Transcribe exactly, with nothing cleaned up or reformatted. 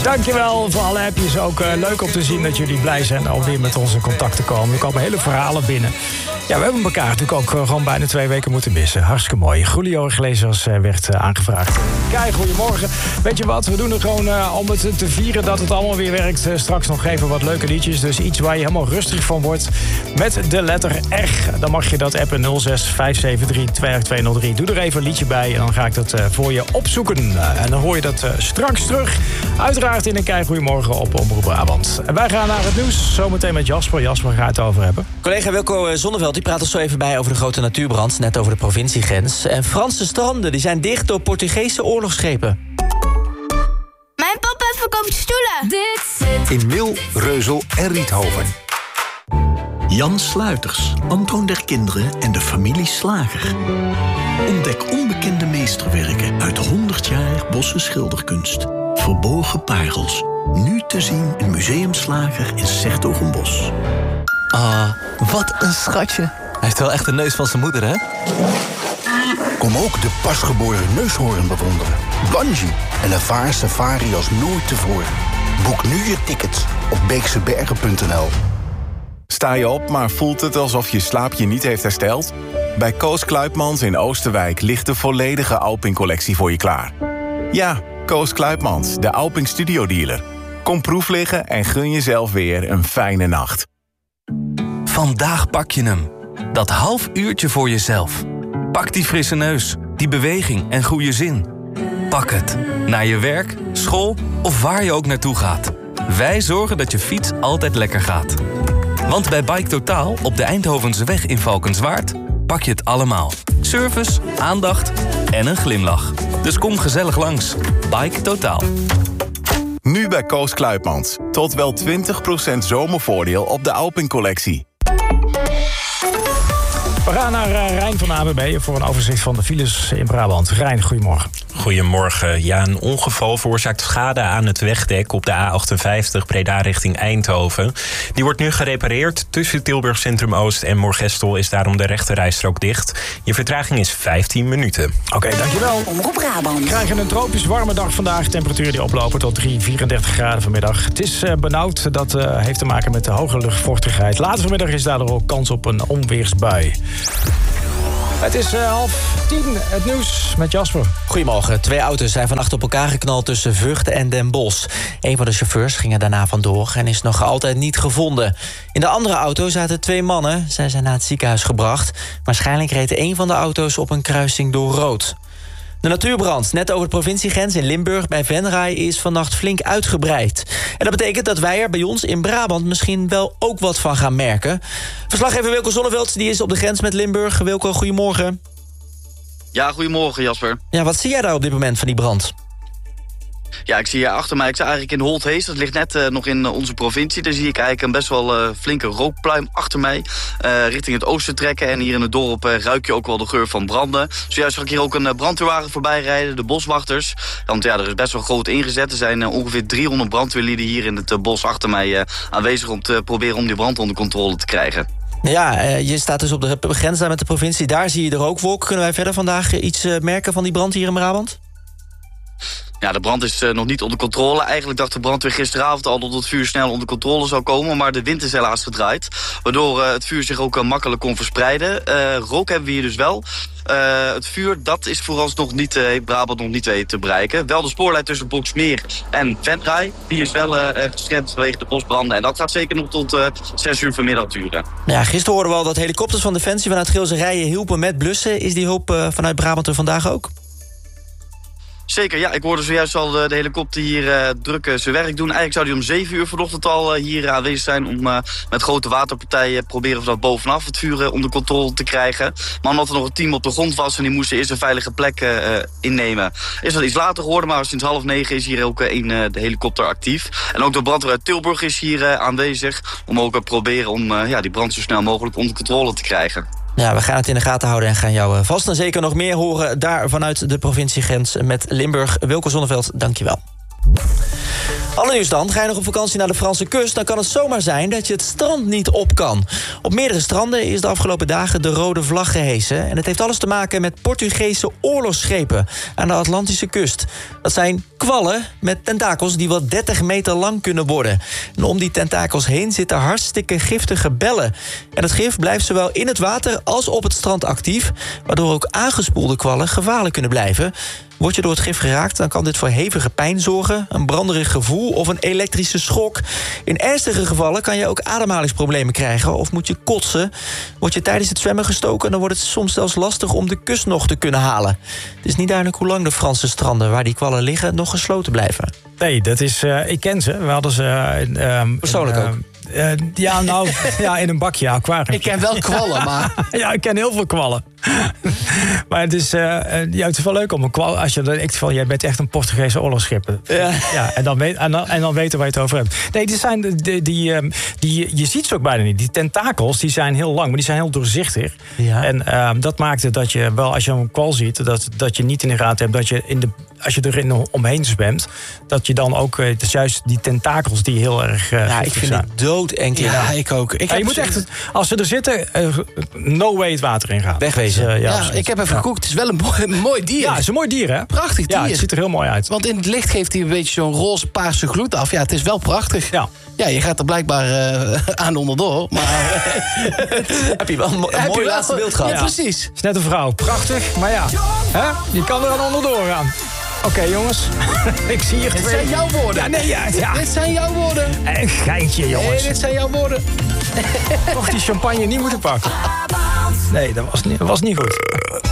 Dankjewel voor alle appjes. Ook uh, leuk om te zien dat jullie blij zijn om weer met ons in contact te komen. Er komen hele verhalen binnen. Ja, we hebben elkaar natuurlijk ook uh, gewoon bijna twee weken moeten missen. Hartstikke mooi. Julio Iglesias uh, werd uh, aangevraagd. Kijk, goedemorgen. Weet je wat, we doen er gewoon uh, om het te vieren dat het allemaal weer werkt. Uh, straks nog even wat leuke liedjes. Dus iets waar je helemaal rustig van wordt met de letter R. Dan mag je dat appen nul zes vijf zeven drie twee acht twee nul drie. Doe er even een liedje bij en dan ga ik dat uh, voor je opzoeken. Uh, en dan hoor je dat uh, straks terug. Uiteraard in een Kijk Goedemorgen op Omroep Brabant. En wij gaan naar het nieuws. Zometeen met Jasper. Jasper, waar ga je het over hebben? Collega Wilco Zonneveld die praat ons zo even bij over de grote natuurbrand. Net over de provinciegrens. En Franse stranden die zijn dicht door Portugese oorlogsschepen. Mijn papa verkoopt stoelen. Dit zit in Mil, Reuzel en Riethoven. Jan Sluiters, Antoon der Kinderen en de familie Slager. Ontdek onbekende meesterwerken uit honderd jaar Bosse schilderkunst. Verborgen parels. Nu te zien in Museum Slager in 's-Hertogenbosch. Ah, wat een schatje. Hij heeft wel echt de neus van zijn moeder, hè? Kom ook de pasgeboren neushoorn bewonderen. Bungee en ervaar safari als nooit tevoren. Boek nu je tickets op beeksebergen punt n l. Sta je op, maar voelt het alsof je slaap je niet heeft hersteld? Bij Koos Kluipmans in Oosterwijk ligt de volledige Alping-collectie voor je klaar. Ja, Koos Kluipmans, de Alping Studio Dealer. Kom proef liggen en gun jezelf weer een fijne nacht. Vandaag pak je hem. Dat half uurtje voor jezelf. Pak die frisse neus, die beweging en goede zin. Pak het. Naar je werk, school of waar je ook naartoe gaat. Wij zorgen dat je fiets altijd lekker gaat. Want bij Bike Totaal op de Eindhovense weg in Valkenswaard pak je het allemaal. Service, aandacht en een glimlach. Dus kom gezellig langs. Bike Totaal. Nu bij Koos Kluipmans. Tot wel twintig procent zomervoordeel op de Alping-collectie. We gaan naar uh, Rijn van de A B B voor een overzicht van de files in Brabant. Rijn, goedemorgen. Goedemorgen. Ja, een ongeval veroorzaakt schade aan het wegdek op de A achtenvijftig Breda richting Eindhoven. Die wordt nu gerepareerd. Tussen Tilburg Centrum Oost en Moergestel is daarom de rechterrijstrook dicht. Je vertraging is vijftien minuten. Oké, okay, dankjewel. Omroep Brabant. We krijgen een tropisch warme dag vandaag. Temperaturen die oplopen tot drie, vierendertig graden vanmiddag. Het is uh, benauwd. Dat uh, heeft te maken met de hoge luchtvochtigheid. Later vanmiddag is daardoor ook kans op een onweersbui. Het is uh, half tien, het nieuws met Jasper. Goedemorgen. Twee auto's zijn vannacht op elkaar geknald tussen Vught en Den Bosch. Een van de chauffeurs ging er daarna vandoor en is nog altijd niet gevonden. In de andere auto zaten twee mannen. Zij zijn naar het ziekenhuis gebracht. Waarschijnlijk reed een van de auto's op een kruising door rood. De natuurbrand net over de provinciegrens in Limburg bij Venray is vannacht flink uitgebreid. En dat betekent dat wij er bij ons in Brabant misschien wel ook wat van gaan merken. Verslaggever Wilco Zonneveld die is op de grens met Limburg. Wilco, goedemorgen. Ja, goedemorgen Jasper. Ja, wat zie jij daar op dit moment van die brand? Ja, ik zie hier achter mij, ik sta eigenlijk in Holthees. Dat ligt net uh, nog in uh, onze provincie. Daar zie ik eigenlijk een best wel uh, flinke rookpluim achter mij. Uh, richting het oosten trekken. En hier in het dorp uh, ruik je ook wel de geur van branden. Zojuist zag ik hier ook een uh, brandweerwagen voorbij rijden. De boswachters. Want ja, er is best wel groot ingezet. Er zijn uh, ongeveer driehonderd brandweerlieden hier in het uh, bos achter mij uh, aanwezig. Om te proberen om die brand onder controle te krijgen. Ja, uh, je staat dus op de grens daar met de provincie. Daar zie je de rookwolk. Kunnen wij verder vandaag uh, iets uh, merken van die brand hier in Brabant? Ja, de brand is uh, nog niet onder controle. Eigenlijk dacht de brandweer gisteravond al dat het vuur snel onder controle zou komen. Maar de wind is helaas gedraaid. Waardoor uh, het vuur zich ook uh, makkelijk kon verspreiden. Uh, rook hebben we hier dus wel. Uh, het vuur, dat is vooralsnog niet, uh, Brabant nog niet te bereiken. Wel de spoorlijn tussen Boxmeer en Venray. Die is wel uh, gestremd vanwege de bosbranden. En dat gaat zeker nog tot uh, zes uur vanmiddag duren. Ja, gisteren hoorden we al dat helikopters van Defensie vanuit Geelse Rijen hielpen met blussen. Is die hulp uh, vanuit Brabant er vandaag ook? Zeker, ja. Ik hoorde zojuist al de, de helikopter hier uh, druk uh, zijn werk doen. Eigenlijk zou die om zeven uur vanochtend al uh, hier aanwezig zijn... om uh, met grote waterpartijen proberen van bovenaf het vuur uh, onder controle te krijgen. Maar omdat er nog een team op de grond was en die moesten eerst een veilige plek uh, innemen... is dat iets later geworden, maar sinds half negen is hier ook uh, een uh, de helikopter actief. En ook de brandweer uit Tilburg is hier uh, aanwezig... om ook uh, proberen om uh, ja, die brand zo snel mogelijk onder controle te krijgen. Ja, we gaan het in de gaten houden en gaan jou vast en zeker nog meer horen... daar vanuit de provinciegrens met Limburg. Wilco Zonneveld, dank je wel. Ander nieuws dan. Ga je nog op vakantie naar de Franse kust... dan kan het zomaar zijn dat je het strand niet op kan. Op meerdere stranden is de afgelopen dagen de rode vlag gehesen. En het heeft alles te maken met Portugese oorlogsschepen... aan de Atlantische kust. Dat zijn kwallen met tentakels die wel dertig meter lang kunnen worden. En om die tentakels heen zitten hartstikke giftige bellen. En het gif blijft zowel in het water als op het strand actief... waardoor ook aangespoelde kwallen gevaarlijk kunnen blijven... Word je door het gif geraakt, dan kan dit voor hevige pijn zorgen... een branderig gevoel of een elektrische schok. In ernstige gevallen kan je ook ademhalingsproblemen krijgen... of moet je kotsen. Word je tijdens het zwemmen gestoken... dan wordt het soms zelfs lastig om de kust nog te kunnen halen. Het is niet duidelijk hoe lang de Franse stranden... waar die kwallen liggen, nog gesloten blijven. Nee, dat is... Uh, ik ken ze. We hadden ze... Uh, Persoonlijk uh, ook? Uh, ja, nou, ja, in een bakje, aquarium. Ik ken wel kwallen, maar... Ja, ik ken heel veel kwallen. Maar het is, uh, ja, het is wel leuk om een kwal... Als je denkt van, jij bent echt een Portugese oorlogsschip. Ja. Ja, en, dan weet, en, dan, en dan weten waar je het over hebt. Nee, die zijn, die, die, um, die, je ziet ze ook bijna niet. Die tentakels, die zijn heel lang, maar die zijn heel doorzichtig. Ja. En uh, dat maakt het dat je wel, als je een kwal ziet... Dat, dat je niet in de gaten hebt dat je in de... Als je er omheen zwemt, dat je dan ook... Het is juist die tentakels die heel erg uh, ja, ik vind zijn. het doodeng. Ja, ik ook. Ik ja, je moet echt, als ze er zitten, uh, no way het water in gaan. Wegwezen. Dus, uh, ja, ja, ik heb even ja. gekoekt. Het is wel een mooi, een mooi dier. Ja, het is een mooi dier, hè? Prachtig dier. Ja, het ziet er heel mooi uit. Want in het licht geeft hij een beetje zo'n roze paarse gloed af. Ja, het is wel prachtig. Ja. Ja, je gaat er blijkbaar uh, aan onderdoor. Maar heb je wel een, mo- een mooi laatste beeld gehad. Ja, ja, precies. Het is net een vrouw. Prachtig, maar ja. Hè? Je kan er aan onderdoor gaan. Oké, okay, jongens. Ik zie hier dit twee... zijn jouw woorden. Ja, nee, ja, ja. Dit zijn jouw woorden. Een geintje, jongens. Nee, dit zijn jouw woorden. Toch die champagne niet moeten pakken. Nee, dat was niet, dat was niet goed.